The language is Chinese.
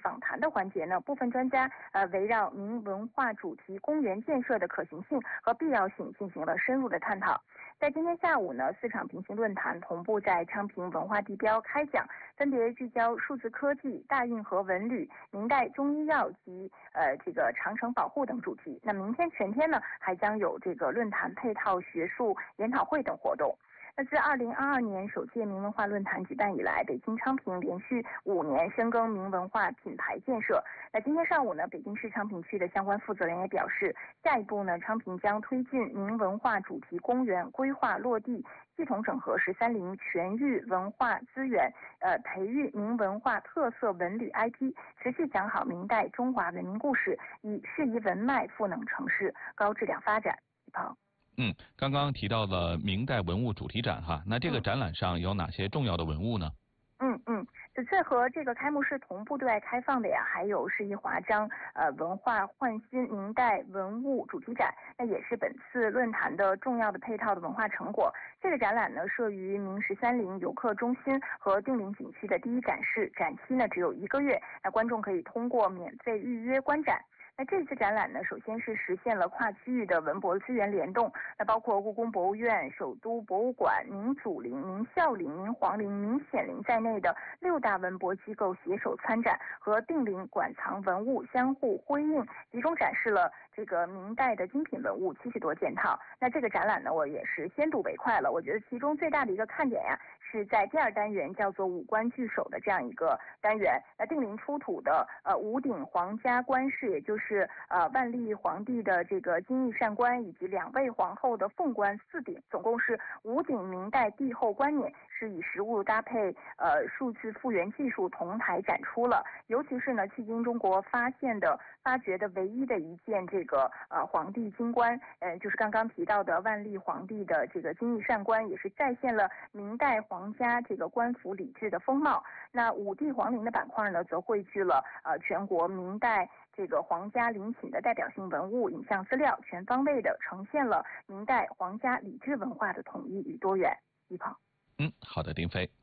访谈的环节呢，部分专家围绕明文化主题公园建设的可行性和必要性进行了深入的探讨。在今天下午呢，4场平行论坛同步在昌平文化地标开讲，分别聚焦数字科技、大运河文旅、明代中医药及这个长城保护等主题。那明天全天呢，还将有这个论坛配套学术研讨会等活动。那自2022年首届明文化论坛举办以来，北京昌平连续5年深耕明文化品牌建设。那今天上午呢，北京市昌平区的相关负责人也表示，下一步呢，昌平将推进明文化主题公园规划落地，系统整合13陵全域文化资源，培育明文化特色文旅 IP， 持续讲好明代中华文明故事，以适宜文脉赋能城市高质量发展。一鹏。 刚刚提到了明代文物主题展哈，那这个展览上有哪些重要的文物呢？ 此次和这个开幕式同步对外开放的呀，还有世纪华章文化焕新明代文物主题展，那也是本次论坛的重要的配套的文化成果。这个展览呢，设于明13陵游客中心和定陵景区的第一展示，展期呢只有1个月，那观众可以通过免费预约观展。那这次展览呢，首先是实现了跨区域的文博资源联动，那包括故宫博物院、首都博物馆、明祖陵、明孝陵、明皇陵、明显陵在内的6大文博机构携手参展，和定陵馆藏文物相互辉映，集中展示了这个明代的精品文物70多件套。那这个展览呢，我也是先睹为快了。我觉得其中最大的一个看点呀，是在第2单元叫做五官聚首的这样一个单元。那定陵出土的五顶皇家冠饰，也就是万历皇帝的这个金玉扇冠，以及2位皇后的凤冠4顶，总共是5顶明代帝后冠冕，是以实物搭配数字复原技术同台展出了。尤其是呢，迄今中国发掘的唯一的一件这个皇帝金冠，就是刚刚提到的万历皇帝的这个金玉扇冠，也是再现了明代皇家这个官服礼制的风貌。那五帝皇陵的板块呢，则汇聚了全国明代这个皇家陵寝的代表性文物影像资料，全方位的呈现了明代皇家礼制文化的统一与多元。一鹏。 好的，丁飞。